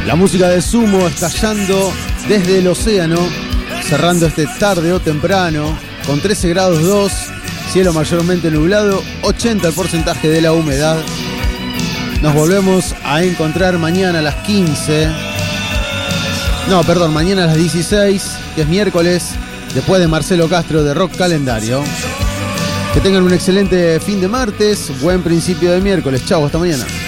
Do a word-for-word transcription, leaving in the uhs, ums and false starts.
La música de Sumo estallando desde el océano, cerrando este tarde o temprano, con trece grados dos, cielo mayormente nublado, ochenta el porcentaje de la humedad. Nos volvemos a encontrar mañana a las quince. No, perdón, mañana a las dieciséis, que es miércoles, después de Marcelo Castro de Rock Calendario. Que tengan un excelente fin de martes, buen principio de miércoles. Chau, hasta mañana.